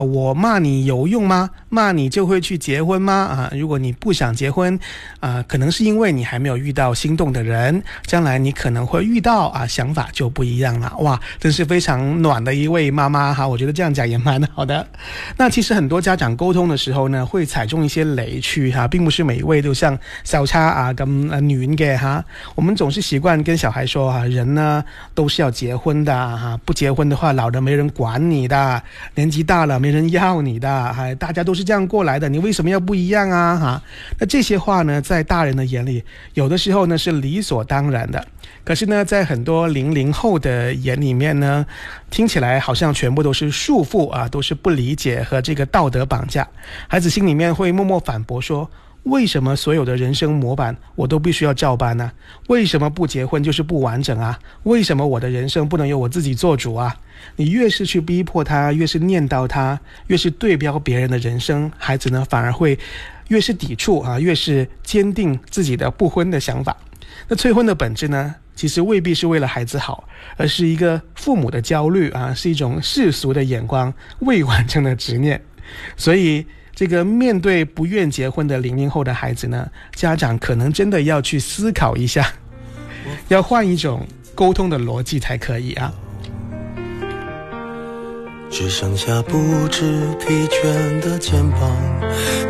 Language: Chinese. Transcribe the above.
我骂你有用吗？骂你就会去结婚吗？如果你不想结婚，可能是因为你还没有遇到心动的人，将来你可能会遇到想法就不一样了。哇，真是非常暖的一位妈妈哈，我觉得这样讲也蛮好的。那其实很多家长沟通的时候呢，会踩中一些雷区哈，并不是每一位都像小叉咁暖嘅哈。我们总是习惯跟小孩说人呢都是要结婚的哈，不结婚的话，老了没人管你的，年纪大了没人要你的，大家都是这样过来的，你为什么要不一样啊？那这些话呢，在大人的眼里，有的时候呢是理所当然的，可是呢，在很多00后的眼里面呢，听起来好像全部都是束缚都是不理解和这个道德绑架。孩子心里面会默默反驳说，为什么所有的人生模板我都必须要照搬呢？为什么不结婚就是不完整啊？为什么我的人生不能由我自己做主啊？你越是去逼迫他，越是念叨他，越是对标别人的人生，孩子呢反而会越是抵触越是坚定自己的不婚的想法。那催婚的本质呢，其实未必是为了孩子好，而是一个父母的焦虑是一种世俗的眼光，未完成的执念。所以这个面对不愿结婚的00后的孩子呢，家长可能真的要去思考一下，要换一种沟通的逻辑才可以啊。 只剩下不知疲倦的肩膀，